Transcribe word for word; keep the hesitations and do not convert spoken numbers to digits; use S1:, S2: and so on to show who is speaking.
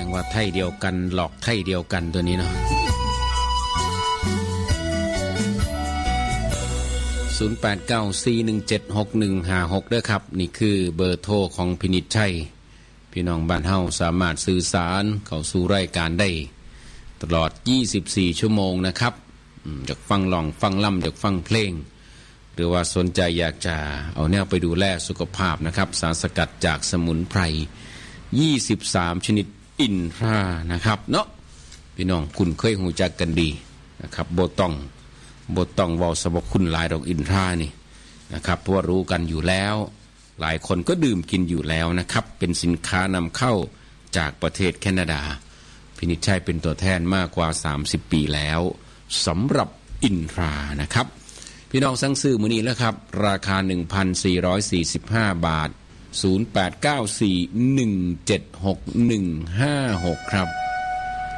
S1: ว่าไทยเดียวกันหลอกไทยเดียวกันตัวนี้เนาะศูนย์ แปด เก้า สี่ หนึ่ง เจ็ด หก หนึ่ง ห้า หกเด้อครับนี่คือเบอร์โทรของพินิจชัยพี่น้องบ้านเฮาสามารถสื่อสารเข้าสู่รายการได้ตลอดยี่สิบสี่ชั่วโมงนะครับจากฟังร้องฟังล่ำจากฟังเพลงหรือว่าสนใจอยากจะเอาแนวไปดูแลสุขภาพนะครับสารสกัดจากสมุนไพรยี่สิบสามชนิดอินทรานะครับเนาะพี่น้องคุณเคยหูจักกันดีนะครับบ่ต้องบ่ต้องเว้าสรรพคุณหลายดอกอินทรานี่นะครับเพราะว่ารู้กันอยู่แล้วหลายคนก็ดื่มกินอยู่แล้วนะครับเป็นสินค้านำเข้าจากประเทศแคนาดาพินิจชัยเป็นตัวแทนมากกว่าสามสิบปีแล้วสำหรับอินทรานะครับพี่น้องสั่งซื้อมื้อนี้แล้วครับราคา หนึ่งพันสี่ร้อยสี่สิบห้า บาทศูนย์ แปด เก้า สี่ หนึ่ง เจ็ด หก หนึ่ง ห้า หกครับ